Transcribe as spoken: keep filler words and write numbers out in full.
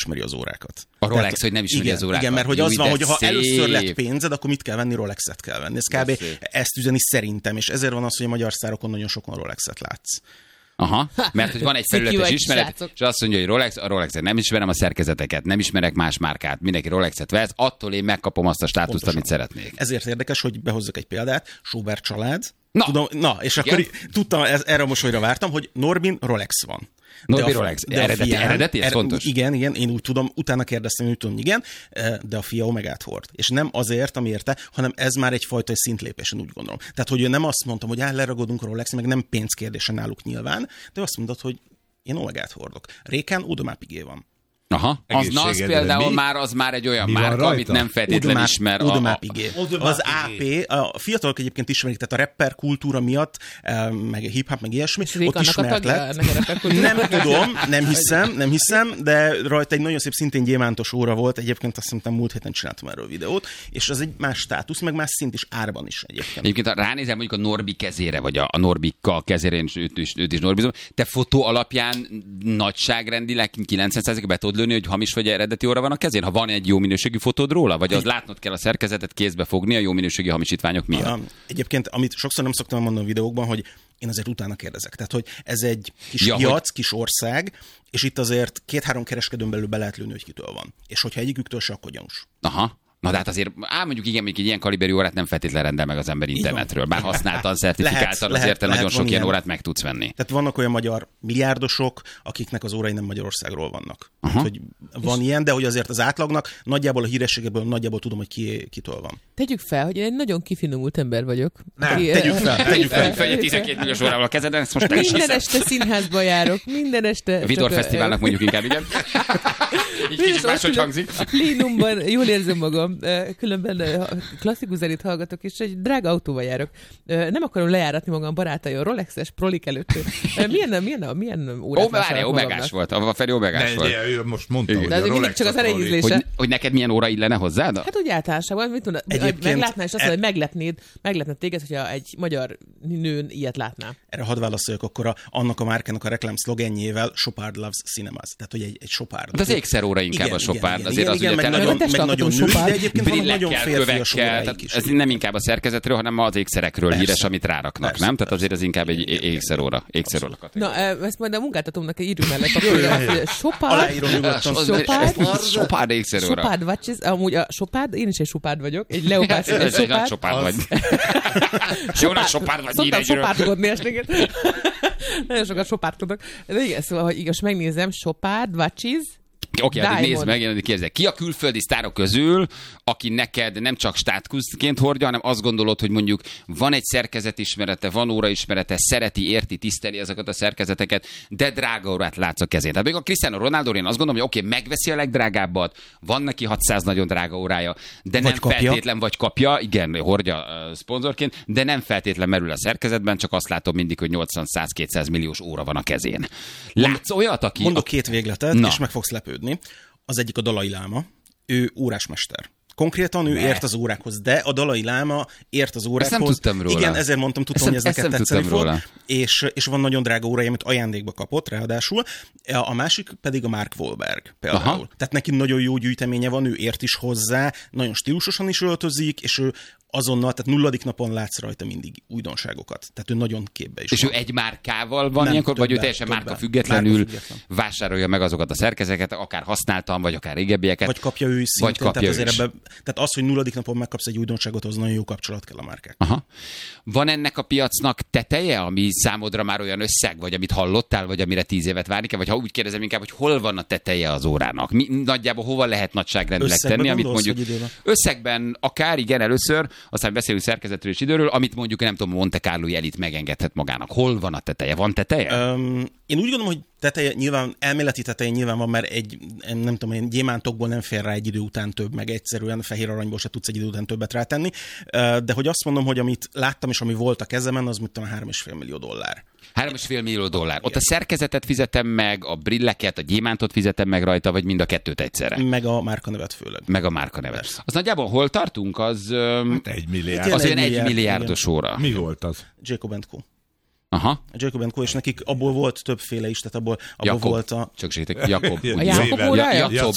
ismeri az órákat. A Rolex, Tehát, hogy nem ismeri igen, az órákat. Igen, mert hogy Jó, az van, hogy ha szép. először lett pénzed, akkor mit kell venni, Rolexet kell venni. Ez kb. Ezt üzeni szerintem, és ezért van az, hogy a magyar sztárokon nagyon sokan Rolexet látsz. Aha, mert hogy van egy felületes ismeret, és azt mondja, hogy Rolex, a Rolexet nem ismerem a szerkezeteket, nem ismerek más márkát, mindenki Rolexet vesz, attól én megkapom azt a státuszt, pontosan, amit szeretnék. Ezért érdekes, hogy behozzak egy példát, Schubert család. Na, Tudom, na és igen? akkor tudtam, ez, erre a mosolyra vártam, hogy Norbin Rolex van. Norbi Rolex, de eredeti, fián, eredeti, ez er, fontos. Igen, igen, én úgy tudom, utána kérdeztem, úgy tudom, igen, de a fia Omegát hord. És nem azért, ami érte, hanem ez már egyfajta szintlépésen, úgy gondolom. Tehát, hogy ő nem azt mondtam, hogy áll, leragadunk a Rolex, meg nem pénzkérdése náluk nyilván, de azt mondod, hogy én Omegát hordok. Réken Audemars Piguet van. Aha, az, na, az például már, az már egy olyan Mi márka, amit nem feltétlenül ismer. Audemars Piguet. Az á pé, a fiatalok egyébként ismerik, tehát a rapper kultúra miatt, meg a hip-hop, meg ilyesmi, ott ismert lett. Nem tudom, nem hiszem, nem hiszem, de rajta egy nagyon szép, szintén gyémántos óra volt, egyébként azt hiszem múlt héten csináltam erről videót, és az egy más státusz, meg más szint is, árban is egyébként. Egyébként ha ránézem mondjuk a Norbi kezére, vagy a, a Norbika kezére, én őt is, őt is Norbizom, te fotó alapján nagyságrendileg kilencven százalékig be tudod lőni, hogy hamis vagy eredeti óra van a kezén, ha van egy jó minőségű fotód róla, vagy az látnod kell a szerkezetet kézbe fogni a jó minőségű hamisítványok miatt? Aha. Egyébként, amit sokszor nem szoktam mondani a videókban, hogy én azért utána kérdezek. Tehát, hogy ez egy kis ja, piac, hogy... kis ország, és itt azért két-három kereskedőn belül be lehet lőni, hogy kitől van. És hogyha egyiküktől se, akkor gyanús. Aha. Na de hát azért, á, mondjuk igen, még egy ilyen kaliberű órát nem feltétlenül rendel meg az ember internetről. Bár használtan, szertifikáltan, azért te nagyon sok ilyen órát meg tudsz venni. Tehát vannak olyan magyar milliárdosok, akiknek az órai nem Magyarországról vannak. Tehát, hogy van ilyen, de hogy azért az átlagnak nagyjából a hírességéből nagyjából tudom, hogy ki, kitől van. Tegyük fel, hogy én egy nagyon kifinomult ember vagyok. Nem, aki, tegyük fel. Tegyük fel. fel egy tizenkét milliós órával a kezeden, ezt most minden este színházba járok, minden este. Vidor Fesztiválnak mondjuk inkább, igen. Így kicsit máshogy hangzik. Plénumban jól érzem magam, különben klasszikus zenét hallgatok, és egy drága autóval járok. Nem akarom lejáratni magam barátai a Rolexes prolik előtt. Milyen, milyen, milyen órát Ó, várja, omegás volt. A Feri omegás volt. De ő most mondta, igen. Hogy de azért mindig csak az elejézlése. Hogy, hogy neked milyen óra illene hozzád? Hát úgy általánosában, mit tudod, meglátná, és azt mondja, hogy meglepnéd, meglepne téged, hogyha egy magyar nőn ilyet látná. Erre hadd válaszoljak akkor a, annak a márkának a reklám szlogenjével, Chopard loves cinemas. Tehát, hogy egy, egy Chopard. De az ékszeróra inkább igen, a Chopard. Igen, azért igen, az igen, ugye meg, nagyon, meg nagyon női, de egyébként van nagyon férfias óráik is. Ez nem inkább a szerkezetről, hanem az ékszerekről híres, amit ráraknak, persze, nem? Tehát azért ez inkább egy ékszeróra. ékszeróra. Na, ezt majd a munkáltatómnak írjuk mellett papírra. Chopard. Chopard ékszeróra. Chopard watches, amúgy a Chopard, én is egy Chopard vagyok, egy leopárd, egy Chopard. Chopard vagy. Jó nagy Chopard vagy. Szoktam Chopardkodni estéket. Nagyon sokat Chopardkodok. De igen, szóval, hogy igaz, megnézem, Chopard watches. Oké, okay, nézd meg, én kérdezek. Ki a külföldi sztárok közül, aki neked nem csak státuszként hordja, hanem azt gondolod, hogy mondjuk van egy szerkezetismerete, van óraismerete, szereti, érti, tiszteli ezeket a szerkezeteket, de drága órát látsz a kezén. Tehát még a Cristiano Ronaldo, én azt gondolom, hogy oké, okay, megveszi a legdrágábbat, van neki hatszáz nagyon drága órája, de vagy nem kapja. feltétlen vagy kapja, igen, hordja uh, szponzorként, de nem feltétlen merül a szerkezetben, csak azt látom mindig, hogy nyolcvan-száz-kétszáz milliós óra van a kezén. Látsz olyat, aki... Mondok két végletet, Na. és meg fogsz lepődni. Az egyik a Dalai Láma, ő órásmester. Konkrétan ő ne. ért az órákhoz, de a Dalai Láma ért az órákhoz. Ezt nem tudtam róla. Igen, ezért mondtam, tudtam, ezt hogy ez neked tetszeni fog. És, és van nagyon drága órája, amit ajándékba kapott, ráadásul. A másik pedig a Mark Wahlberg például. Aha. Tehát neki nagyon jó gyűjteménye van, ő ért is hozzá, nagyon stílusosan is öltözik, és ő azonnal, tehát nulladik napon látsz rajta mindig újdonságokat. Tehát ő nagyon képbe is És van. ő egy márkával van nem, ilyenkor, többen, vagy ő teljesen többen. márka függetlenül márka független. vásárolja meg azokat a szerkezeteket, akár használtan, vagy akár régebbieket. Vagy kapja ő is szintén. Vagy kapja tehát, ő is. Ebbe, tehát az, hogy nulladik napon megkapsz egy újdonságot, az nagyon jó kapcsolat kell a márkák. Aha. Van ennek a piacnak teteje, ami számodra már olyan összeg, vagy amit hallottál, vagy amire tíz évet várni kell, vagy ha úgy kérdezem inkább, hogy hol van a teteje az órának? Mi, nagyjából hova lehet nagyságrendileg tenni, amit mondjuk összegben akár, igen, először, aztán beszélünk szerkezetről és időről, amit mondjuk nem tudom, Monte Carlo elit megengedhet magának. Hol van a teteje? Van teteje? Um, én úgy gondolom, hogy teteje nyilván, elméleti teteje nyilván van, mert egy, nem tudom én, gyémántokból nem fér rá egy idő után több, meg egyszerűen fehér aranyból se tudsz egy idő után többet rátenni. De hogy azt mondom, hogy amit láttam és ami volt a kezemen, az mit tudom, három és fél millió dollár. Három és fél millió dollár. Ott a szerkezetet fizetem meg, a brilleket, a gyémántot fizetem meg rajta, vagy mind a kettőt egyszerre? Meg a márkanevet főleg. Meg a márkanevet. Az nagyjából hol tartunk? Az, hát egy milliárd. Az olyan egy milliárdos óra. Mi volt az? Jacob and Co. Aha. A Jacob and Co. És nekik abból volt többféle is, tehát abból, abból Jakob. volt a... Csak sétek, Jakob. A Jakob órája? Jakob.